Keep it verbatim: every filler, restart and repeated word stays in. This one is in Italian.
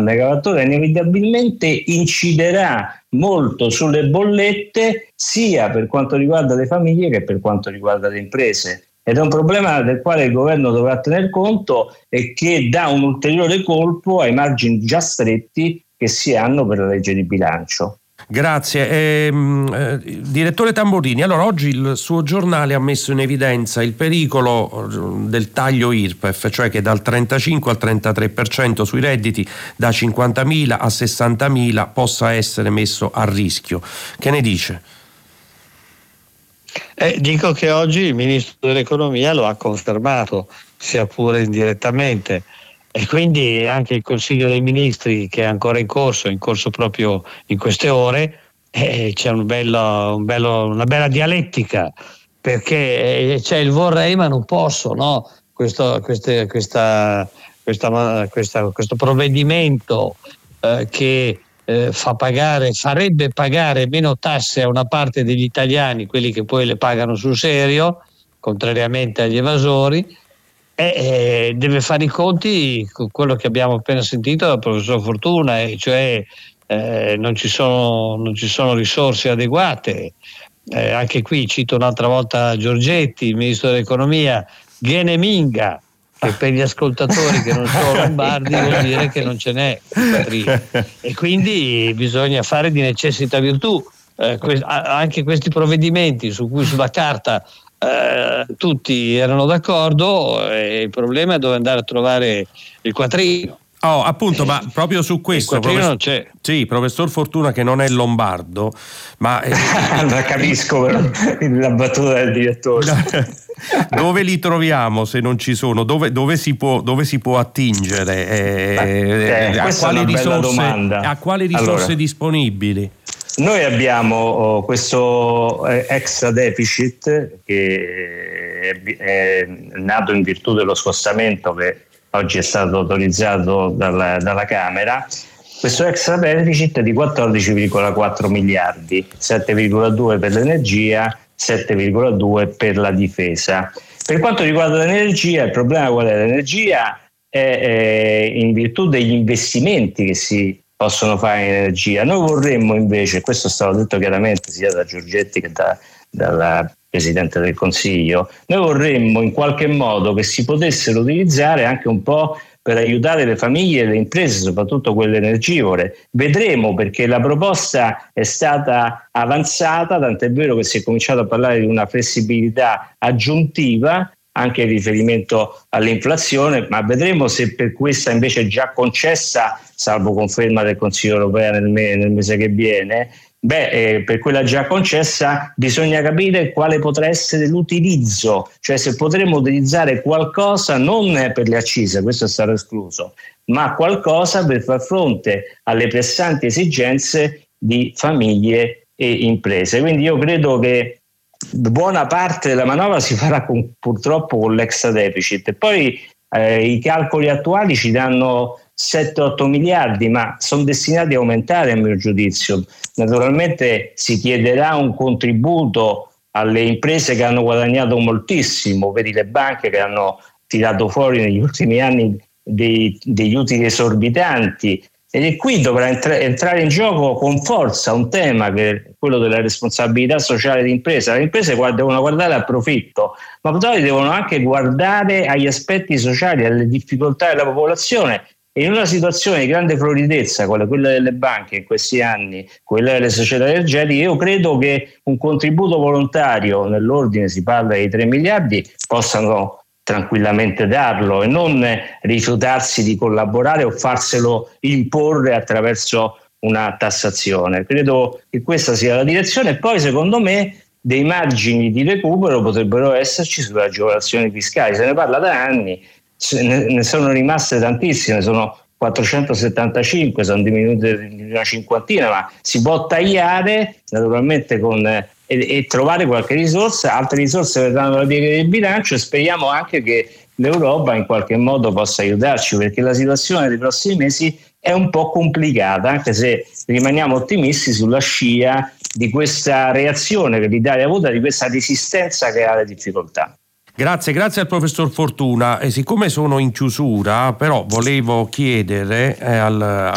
megawattora inevitabilmente inciderà molto sulle bollette, sia per quanto riguarda le famiglie che per quanto riguarda le imprese. Ed è un problema del quale il governo dovrà tener conto e che dà un ulteriore colpo ai margini già stretti che si hanno per la legge di bilancio. Grazie. Eh, eh, direttore Tamburini, allora oggi il suo giornale ha messo in evidenza il pericolo del taglio I R P E F, cioè che dal trentacinque al trentatré per cento sui redditi da cinquantamila a sessantamila possa essere messo a rischio. Che ne dice? Eh, dico che oggi il Ministro dell'Economia lo ha confermato, sia pure indirettamente. E quindi anche il Consiglio dei Ministri, che è ancora in corso, è in corso proprio in queste ore, eh, c'è un bello, un bello, una bella dialettica, perché c'è il vorrei ma non posso, no? Questo, queste, questa, questa, questa, questo provvedimento eh, che eh, fa pagare, farebbe pagare meno tasse a una parte degli italiani, quelli che poi le pagano sul serio, contrariamente agli evasori. E eh, deve fare i conti con quello che abbiamo appena sentito dal professor Fortuna, e cioè eh, non ci sono, non ci sono risorse adeguate. Eh, anche qui cito un'altra volta Giorgetti, il ministro dell'economia, viene minga, che per gli ascoltatori che non sono lombardi vuol dire che non ce n'è, e quindi bisogna fare di necessità virtù. Eh, que- anche questi provvedimenti su cui sulla carta Uh, tutti erano d'accordo, e il problema è dove andare a trovare il quattrino. Oh, appunto, ma proprio su questo, il quattrino professor, non c'è. Sì, professor Fortuna, che non è lombardo, ma eh, la capisco però, la battuta del direttore. Dove li troviamo se non ci sono? Dove, dove, si, può, dove si può attingere? Eh, eh, a, quali risorse, a quali risorse allora, disponibili? Noi abbiamo oh, questo extra deficit che è, è nato in virtù dello scostamento che oggi è stato autorizzato dalla, dalla Camera. Questo extra deficit è di quattordici virgola quattro miliardi, sette virgola due per l'energia, sette virgola due per la difesa. Per quanto riguarda l'energia, il problema qual è? L'energia è, è in virtù degli investimenti che si possono fare in energia. Noi vorremmo invece, questo è stato detto chiaramente sia da Giorgetti che da, dalla Presidente del Consiglio, noi vorremmo in qualche modo che si potessero utilizzare anche un po' per aiutare le famiglie e le imprese, soprattutto quelle energivore. Vedremo, perché la proposta è stata avanzata, tant'è vero che si è cominciato a parlare di una flessibilità aggiuntiva anche in riferimento all'inflazione, ma vedremo se per questa invece già concessa, salvo conferma del Consiglio europeo nel, me- nel mese che viene, beh, eh, per quella già concessa bisogna capire quale potrà essere l'utilizzo, cioè se potremo utilizzare qualcosa non per le accise, questo è stato escluso, ma qualcosa per far fronte alle pressanti esigenze di famiglie e imprese. Quindi io credo che buona parte della manovra si farà con, purtroppo con l'extra deficit. Poi eh, i calcoli attuali ci danno sette otto miliardi, ma sono destinati a aumentare a mio giudizio. Naturalmente si chiederà un contributo alle imprese che hanno guadagnato moltissimo, vedi le banche che hanno tirato fuori negli ultimi anni dei, degli utili esorbitanti. E qui dovrà entra- entrare in gioco con forza un tema che è quello della responsabilità sociale di impresa. Le imprese devono guardare al profitto, ma poi devono anche guardare agli aspetti sociali, alle difficoltà della popolazione. E in una situazione di grande floridezza, come quella delle banche in questi anni, quella delle società energetiche, io credo che un contributo volontario, nell'ordine si parla di tre miliardi, possano tranquillamente darlo e non rifiutarsi di collaborare o farselo imporre attraverso una tassazione. Credo che questa sia la direzione, e poi secondo me dei margini di recupero potrebbero esserci sulle agevolazioni fiscali. Se ne parla da anni, ne sono rimaste tantissime, sono quattrocentosettantacinque, sono diminuite di una cinquantina, ma si può tagliare naturalmente con E, e trovare qualche risorsa. Altre risorse verranno dalla piega del bilancio, e speriamo anche che l'Europa in qualche modo possa aiutarci, perché la situazione dei prossimi mesi è un po' complicata, anche se rimaniamo ottimisti sulla scia di questa reazione che l'Italia ha avuto, di questa resistenza che ha alle difficoltà. Grazie, grazie al professor Fortuna. E siccome sono in chiusura, però volevo chiedere eh, al